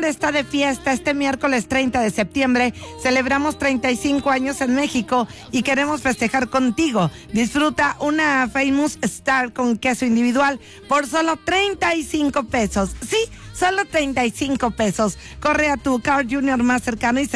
está de fiesta este miércoles 30 de septiembre. Celebramos 35 años en México y queremos festejar contigo. Disfruta una Famous Star con queso individual por solo 35 pesos. Sí, solo 35 pesos. Corre a tu Carl Jr. más cercano y